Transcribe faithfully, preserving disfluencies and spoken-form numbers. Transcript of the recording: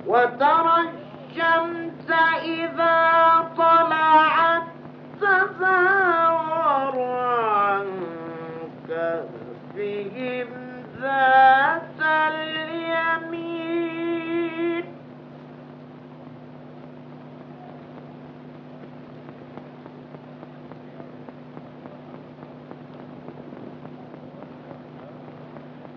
وترى الشمس إذا طلعت تزاور عن كهفهم ذات